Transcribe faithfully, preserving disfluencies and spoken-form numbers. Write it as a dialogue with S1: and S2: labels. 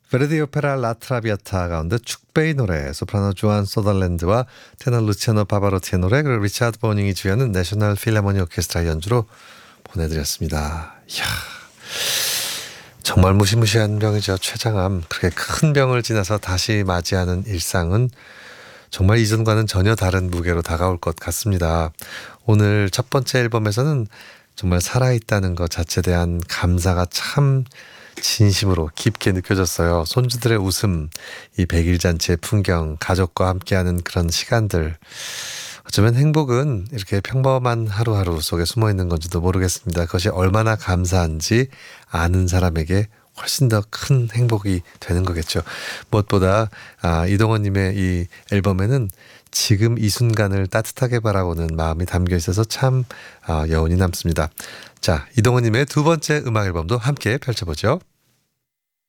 S1: 베르디 오페라 라트라비아타 가운데 축베이 노래, 소프라노 조안 소덜랜드와 테너 루치아노 바바로티의 노래, 그리고 리차드 보닝이 주연은 내셔널 필하모니 오케스트라 연주로 보내드렸습니다. 이야, 정말 무시무시한 병이죠. 췌장암. 그렇게 큰 병을 지나서 다시 맞이하는 일상은 정말 이전과는 전혀 다른 무게로 다가올 것 같습니다. 오늘 첫 번째 앨범에서는 정말 살아있다는 것 자체에 대한 감사가 참 진심으로 깊게 느껴졌어요. 손주들의 웃음, 이 백일 잔치의 풍경, 가족과 함께하는 그런 시간들. 어쩌면 행복은 이렇게 평범한 하루하루 속에 숨어 있는 건지도 모르겠습니다. 그것이 얼마나 감사한지 아는 사람에게 훨씬 더 큰 행복이 되는 거겠죠. 무엇보다 아, 이동원님의 이 앨범에는 지금 이 순간을 따뜻하게 바라보는 마음이 담겨 있어서 참 아, 여운이 남습니다. 자, 이동원님의 두 번째 음악 앨범도 함께 펼쳐보죠.